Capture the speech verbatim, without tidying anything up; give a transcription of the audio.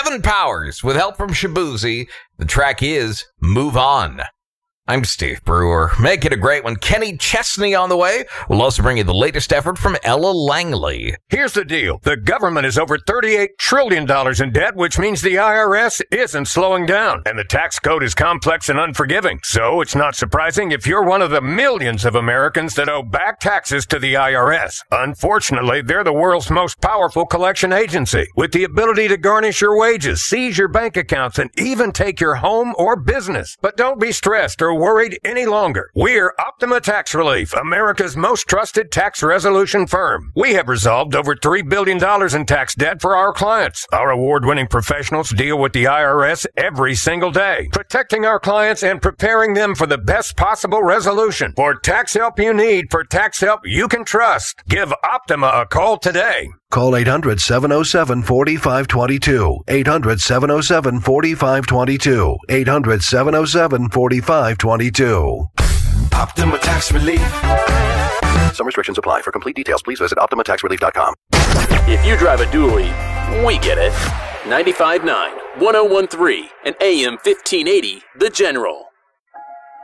Kevin Powers with help from Shabuzi. The track is Move On. I'm Steve Brewer. Make it a great one. Kenny Chesney on the way. We'll also bring you the latest effort from Ella Langley. Here's the deal. The government is over thirty-eight trillion dollars in debt, which means the I R S isn't slowing down. And the tax code is complex and unforgiving. So it's not surprising if you're one of the millions of Americans that owe back taxes to the I R S. Unfortunately, they're the world's most powerful collection agency, with the ability to garnish your wages, seize your bank accounts, and even take your home or business. But don't be stressed or worried any longer. We're Optima Tax Relief, America's most trusted tax resolution firm. We have resolved over three billion dollars in tax debt for our clients. Our award-winning professionals deal with the I R S every single day, protecting our clients and preparing them for the best possible resolution. For tax help you need, for tax help you can trust, give Optima a call today. Call eight hundred, seven oh seven, four five two two. eight hundred, seven oh seven, four five two two. eight hundred, seven oh seven, four five two two. Optima Tax Relief. Some restrictions apply. For complete details, please visit optima tax relief dot com. If you drive a dually, we get it. ninety-five point nine, one oh one point three, and A M fifteen eighty, The General.